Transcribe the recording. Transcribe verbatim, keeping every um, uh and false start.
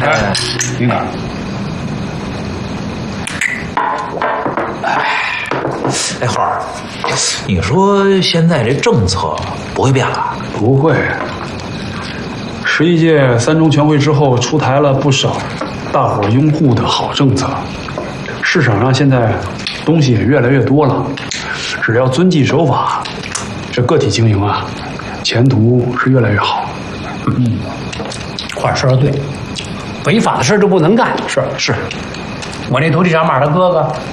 哎，你看。 哎，花儿，你说现在这政策不会变了？ 不会。十一届三中全会之后，出台了不少大伙拥护的好政策，市场上现在东西也越来越多了，只要遵纪守法，这个体经营啊，前途是越来越好。 嗯，花儿说的对，违法的事就不能干。 是是， 我那土地长马的哥哥